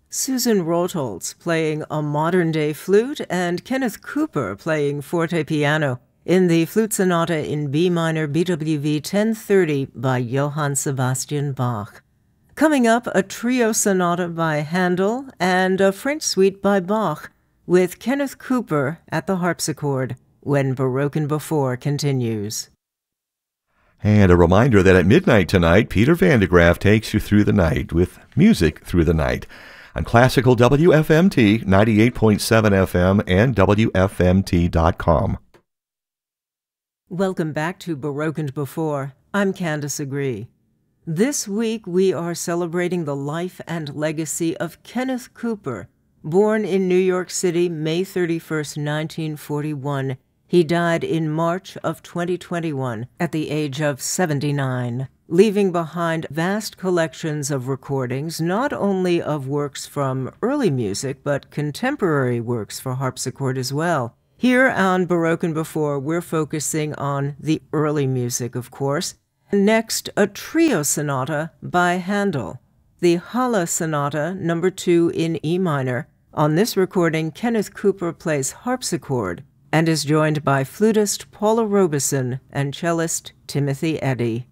Susan Rotholz playing a modern-day flute, and Kenneth Cooper playing forte piano in the Flute Sonata in B minor BWV 1030 by Johann Sebastian Bach. Coming up, a trio sonata by Handel and a French suite by Bach, with Kenneth Cooper at the harpsichord, when Baroque Before continues. And a reminder that at midnight tonight, Peter Van de Graaff takes you through the night with music through the night on classical WFMT 98.7 FM and WFMT.com. Welcome back to Baroque Before. I'm Candace Agree. This week we are celebrating the life and legacy of Kenneth Cooper. Born in New York City, May 31st, 1941, he died in March of 2021 at the age of 79, leaving behind vast collections of recordings, not only of works from early music, but contemporary works for harpsichord as well. Here on Baroque Before, we're focusing on the early music, of course. Next, a trio sonata by Handel, the Halle Sonata No. 2 in E minor. On this recording, Kenneth Cooper plays harpsichord and is joined by flutist Paula Robeson and cellist Timothy Eddy.